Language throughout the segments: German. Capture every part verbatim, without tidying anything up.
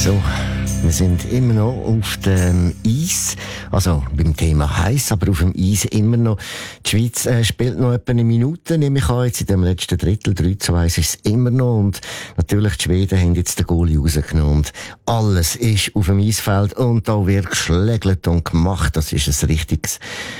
So, wir sind immer noch auf dem Eis, also beim Thema heiß, aber auf dem Eis immer noch. Die Schweiz äh, spielt noch etwa eine Minute, nehme ich an, jetzt in dem letzten Drittel, drei zu eins ist es immer noch, und natürlich die Schweden haben jetzt den Goalie rausgenommen und alles ist auf dem Eisfeld und da wird geschlägelt und gemacht, das ist ein richtiges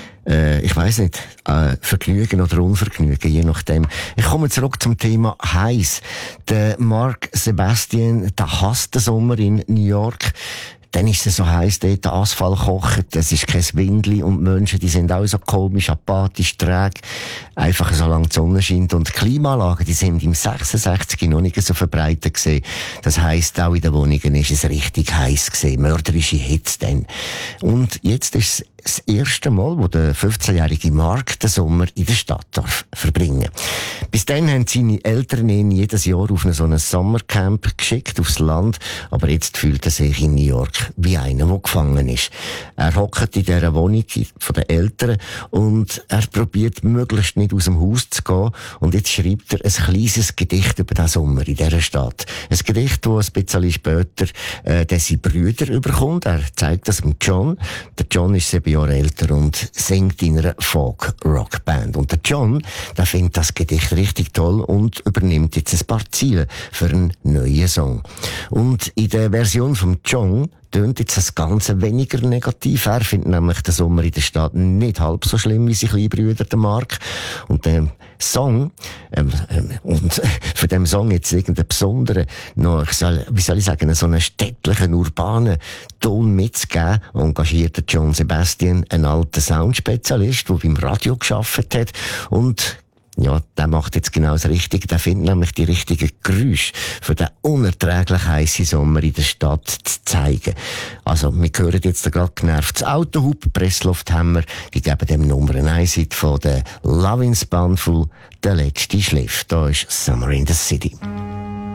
Äh, ich weiss nicht, äh, Vergnügen oder Unvergnügen, je nachdem. Ich komme zurück zum Thema heiß. Der Mark Sebastian, der hasst den Sommer in New York. Dann ist es so heiß, dort der Asphalt kocht, es ist kein Windli und die Menschen, die sind auch so komisch, apathisch, träge, einfach solange die Sonne scheint. Und die Klimaanlagen, die sind im sechsundsechzig noch nicht so verbreitet gewesen. Das heisst, auch in den Wohnungen ist es richtig heiß gewesen, mörderische Hitze dann. Und jetzt ist es das erste Mal, wo der fünfzehnjährige Mark den Sommer in der Stadt darf verbringen. Bis dann haben seine Eltern ihn jedes Jahr auf so ein Sommercamp geschickt aufs Land, aber jetzt fühlt er sich in New York wie einer, der gefangen ist. Er hockt in dieser Wohnung von den Eltern und er probiert möglichst nicht aus dem Haus zu gehen, und jetzt schreibt er ein kleines Gedicht über den Sommer in dieser Stadt. Ein Gedicht, das ein bisschen später äh, seine Brüder überkommt. Er zeigt das dem John. Der John ist sieben Jahre älter und singt in einer Folk-Rock-Band. Und der John, der findet das Gedicht richtig toll und übernimmt jetzt ein paar Ziele für einen neuen Song. Und in der Version von John tönt jetzt das Ganze weniger negativ. Er findet nämlich den Sommer in der Stadt nicht halb so schlimm wie sein kleiner Bruder, der Mark. Und der Song, ähm, ähm, und für den Song jetzt irgendeinen besonderen, noch, ich soll, wie soll ich sagen, so einen städtlichen, urbanen Ton mitzugeben, engagiert der John Sebastian, einen alten Soundspezialist, der beim Radio gearbeitet hat, und ja, der macht jetzt genau das Richtige. Der findet nämlich die richtigen Geräusche für den unerträglich heissen Sommer in der Stadt zu zeigen. Also, wir hören jetzt gerade genervtes Autohub, Presslufthammer, die geben dem Nummer eins von der Lovin' Spanful, der letzte Schliff. Da ist Summer in the City.